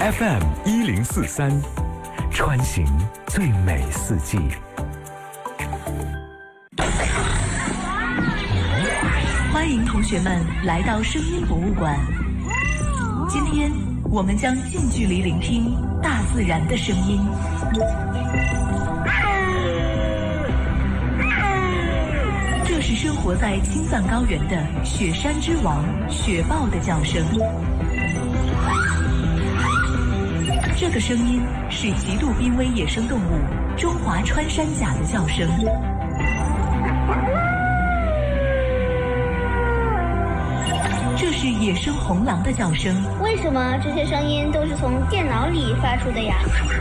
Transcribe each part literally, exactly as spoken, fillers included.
F M 一零四三，穿行最美四季。 欢迎同学们来到声音博物馆。今天我们将近距离聆听大自然的声音。这是生活在青藏高原的雪山之王雪豹的叫声。这个声音是极度濒危野生动物中华穿山甲的叫声。这是野生红狼的叫声。 为什么这些声音都是从电脑里发出的呀？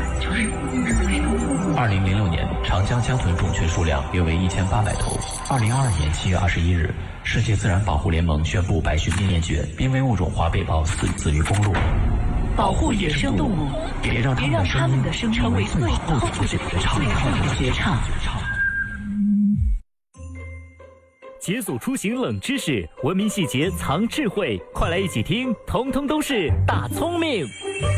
二零零六年，长江江豚种雀数量约为一千八百头。二零二二年七月二十一日，世界自然保护联盟宣布白须边灭绝，濒危物种华北豹死死于公路。 保护野生动物， 别让别让它们的声音成为最后的绝唱。绝唱。 解锁出行冷知识，文明细节藏智慧，快来一起听，通通都是大聪明。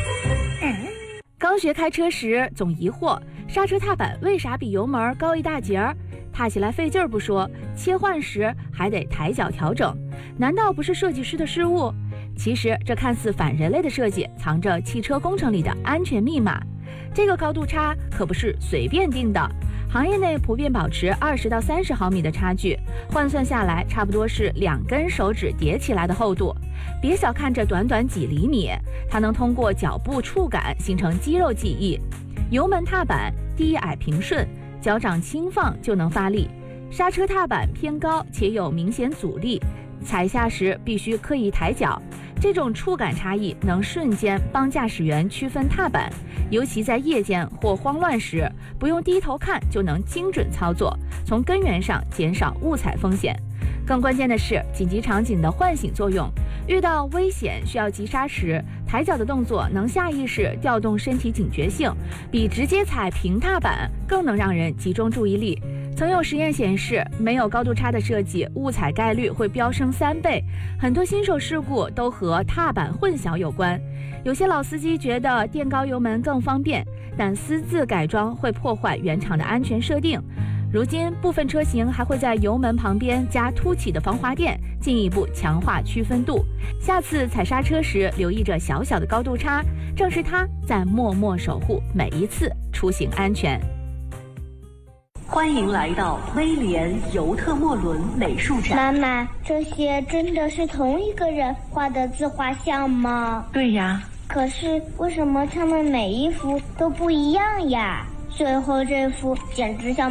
刚学开车时总疑惑，刹车踏板为啥比油门高一大截儿？踏起来费劲儿不说，切换时还得抬脚调整，难道不是设计师的失误？其实这看似反人类的设计，藏着汽车工程里的安全密码。这个高度差可不是随便定的，行业内普遍保持二十到三十毫米的差距，换算下来差不多是两根手指叠起来的厚度。别小看这短短几厘米，它能通过脚部触感形成肌肉记忆。油门踏板低矮平顺，脚掌轻放就能发力；刹车踏板偏高且有明显阻力，踩下时必须刻意抬脚。这种触感差异能瞬间帮驾驶员区分踏板，尤其在夜间或慌乱时，不用低头看就能精准操作，从根源上减少误踩风险。更关键的是紧急场景的唤醒作用，遇到危险需要急刹时，抬脚的动作能下意识调动身体警觉性，比直接踩平踏板更能让人集中注意力。曾有实验显示，没有高度差的设计，误踩概率会飙升三倍。很多新手事故都和踏板混淆有关。有些老司机觉得垫高油门更方便，但私自改装会破坏原厂的安全设定。如今部分车型还会在油门旁边加凸起的防滑垫，进一步强化区分度。下次踩刹车时留意这小小的高度差，正是它在默默守护每一次出行安全。 欢迎来到威廉·尤特莫伦美术展。 妈妈，这些真的是同一个人画的自画像吗？ 对呀。 可是为什么他们每一幅都不一样呀？最后这幅简直像